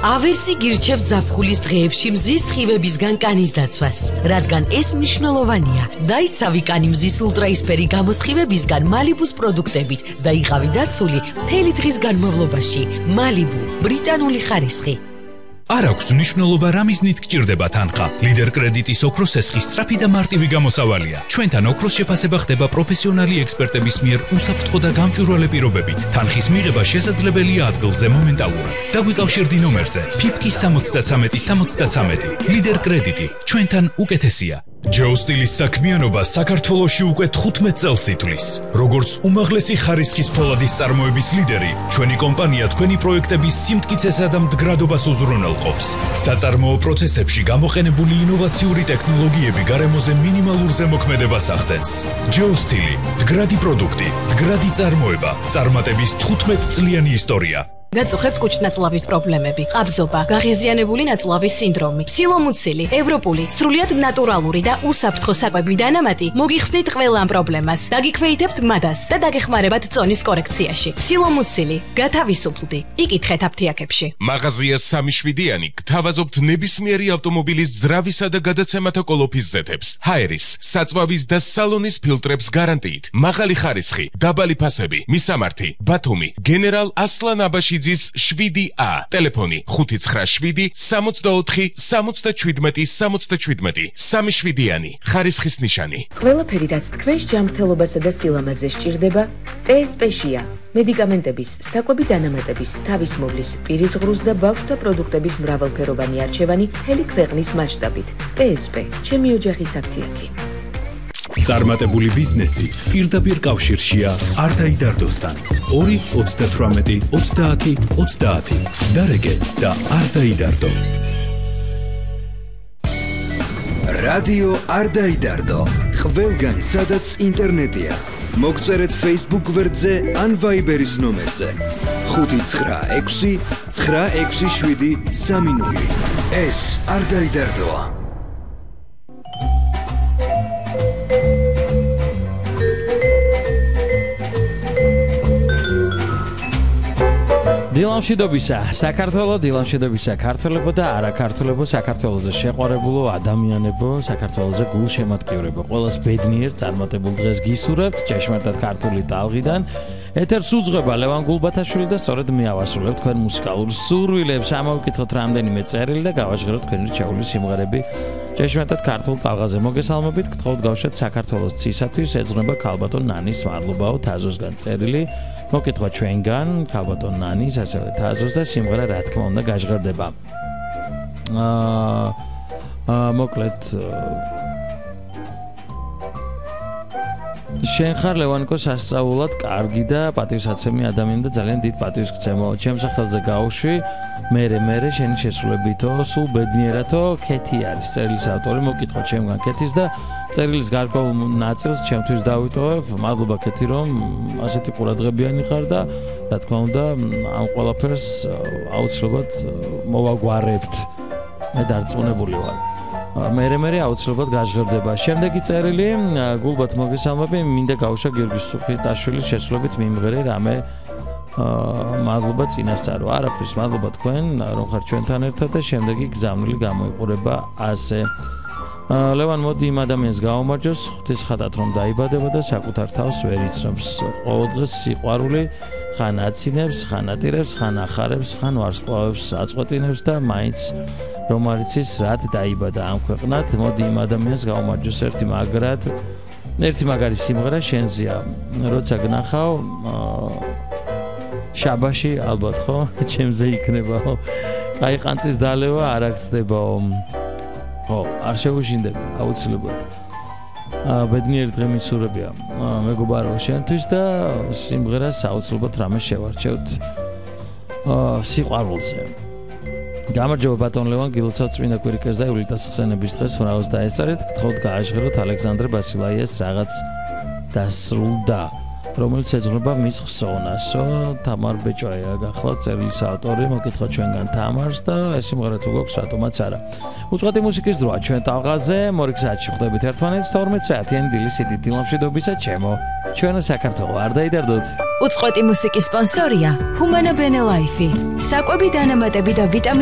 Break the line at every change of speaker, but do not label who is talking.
ავერსი გირჩევთ ზაფხულის დღეებში მზის სხივებისგან კანის დაცვას, რადგან ეს მნიშვნელოვანია. დაიცავი კანი მზის ულტრაისფერი გამოსხივებისგან მალიბუს პროდუქტებით და იყავი დაცული მთელი დღის განმავლობაში. მალიბუ, ბრიტანული ხარისხი.
არ აქვს მნიშვნელობა რა მიზნით გჭირდება თანხა. ლიდერ კრედიტის ოქროს სესხი სწრაფი და მარტივი გამოსავალია. ჩვენთან ოქროს შეფასება ხდება პროფესიონალი ექსპერტების მიერ უსაფრთხო და გამჭვირვალე პირობებით. თანხის მიღება შესაძლებელია ადგილზე მომენტალურად. დაგვიკავშირდი ნომერზე ფიფკის 73-73. ლიდერ კრედიტი ჩვენთან უკეთესია. ჯეოსტილის საქმიანობა საქართველოში უკვე 15 წელს ითვლის. როგორც უმაღლესი ხარისხის ფოლადის წარმოების ლიდერი, ჩვენი კომპანია თქვენი პროექტების სიმტკიცესა და მდგრადობას უზრუნველყოფს. საწარმოო პროცესებში გამოყენებული ინოვაციური ტექნოლოგიები გარემოზე მინიმალურ ზემოქმედებას ახდენს. ჯეოსტილი, მდგრადი პროდუქტი, მდგრადი წარმოება, წარმატების 15 წლიანი ისტორია.
გაწუხებთ კუჭნაწლავის პრობლემები, ყაბზობა, გაღიზიანებული ნაწლავის სინდრომი, ფსილომუცილი, ევროპული, სრულიად ნატურალური და უსაფრთხო საკვები დანამატი მოგიხსნით ყველა ამ პრობლემას. დაგიქვეითებთ მადას და დაგეხმარებათ წონის კორექციაში. ფსილომუცილი, გათავისუფლდი. იკითხეთ აფთიაქებში.
მაღაზია 3-7-იანი გთავაზობთ ნებისმიერი ავტომობილის ძრავისა და გადაცემათა კოლოფის ზეთებს, ჰაერის, საწვავის და სალონის ფილტრებს გარანტიით. მაღალი ხარისხი, დაბალი ფასები, მისამართი, ბათუმი, გენერალ ასლან აბაშიძის 7A. ტელეფონი 597-64-77-77. 3-7-იანი ხარისხის ნიშანი.
ყველაფერი რაც თქვენს ჯანმრთელობასა და სილამაზე სჭირდება, PSP-შია. მედიკამენტების, საკვები დანამატების, თავისმოვლის, პირისღრუს და ბავშვთა პროდუქტების მრავალფეროვანი არჩევანი მთელი ქვეყნის მასშტაბით. PSP, ჩემი ოჯახის აფთიაქი.
წარმატებული ბიზნესი პირდაპირ კავშირშია არდაიდარდოსთან. 2-38-30-30. დარეგე და არდაიდარდო.
რადიო არდაიდარდო. ყველგან სადაც ინტერნეტია. მოგწერეთ Facebook გვერდზე ან Viber-ის ნომერზე 596-96-730. ეს არდაიდარდოა.
დილამშვიდობისა საქართველო, დილამშვიდობისა ქართველებო და არაქართველებო, საქართველოზე შეყვარებულო ადამიანებო, საქართველოზე გულშემატკივრებო, ყველას ბედნიერ წარმატებულ დღეს გისურვებთ, ჭეშმარიტად ქართული ტალღიდან. ეთერს უძღვება ლევან გულბათაშვილი და სწორედ მე ავასრულებ თქვენ მუსიკალურ სურვილებს. ამოვიკითხოთ რამდენიმე წერილი და გავაჟღეროთ თქვენი რჩეული სიმღერები. ჭეშმარიტად ქართულ ტალღაზე მოგესალმებით, გთხოვთ გავშვათ საქართველოს ცისათვის, ეძღვნება ქალბატონ ნანის მადლობაო თაზოსგან წერილი. მოგკითხვა ჩვენგან, ქალბატონ ნანის, ასევე თაზოს და სიმღერა რა თქმა უნდა გაჟღერდება. მოკლედ შენ ხარ ლევანიკო სასწაულად კარგი და პატივსაცემი ადამიანი და ძალიან დიდ პატივს გცემო. ჩემს სახელზე გავუშვი, მერე შენი შესრულებითო, სულ ბედნიერათო, ქეთი არის წერილის ავტორი. მოგკითხვა ჩემგან ქეთის და წერილის გარკვეულ ნაწილს ჩემთვის დავიტოვებ. მადლობა ქეთი, რომ ასეთი ყურადღებიანი ხარ და რა თქმა უნდა ამ ყველაფერს აუცილებლად მოვაგვარებთ. მე დარწმუნებული ვარ. მერე აუცილებლად გაჟღერდება. შემდეგი წერილი, გულბათ მოგესალმები, მინდა გავუშვა გიორგი სუხიტაშვილის შესრულებით მიმღერე რამე მადლობა წინასწარო. არაფრის მადლობა თქვენ, რომ ხარ ჩვენთან ერთად და შემდეგი გზავნილი გამოიყურება ასე. ლევან მოდი იმ ადამიანს გაუმარჯოს, ღვთისხატად რომ დაიბადება და საკუთარ თავს ვერ იცნობს. ყოველდღეს სიყვარული ხან აცინებს, ხან ატირებს, ხან ახარებს, ხან ვარსკვლავებს აწყვეტინებს და მაინც რომ არ იცის რად დაიბადა ამ ქვეყნად. მოდი იმ ადამიანს გაუმარჯოს ერთი მაგარი სიმღერა შენზეა. როცა გნახავ შაბაში ალბათ ხო ჩემზე იქნებაო. კაი ყანწის დალევა არ აქცდებაო. ხო, არ შეუშინდები აუცილებლად. ბედნიერი დღე მიცურებია მეგობარო შენთვის და სიმღერას აუცილებლად რამე შევარჩევთ სიყვარულზე. გამარჯობა ბატონ ლევან, გილოცავთ წმინდა კვირიკეს და ივლიტას ხსენების დღეს მრავლს დაესწარეთ. გთხოვთ გააჟღეროთ ალექსანდრე ბასილაიეს რაღაც დასრულდა, რომელიც ეძღვნება მის ხსოვნასო. თამარ ბეჭვაია გახლავთ წერილის ავტორი, მოგკითხოთ ჩვენგან თამარს და ეს სიმღერა თუ გვაქვს რატომაც არა. უწყვეტი მუსიკის დროა ჩვენ ტალღაზე, მორიგ საათში ხვდებით ერთმანეთს 12 საათიანი დილისით დილამშვიდობისა ჩემო. ჩვენო საქართველო არ დაიდარდოთ.
უწყვეტი მუსიკის სპონსორია ჰუმანა ბენელაიფი. საკვები დანამატები და ვიტამინები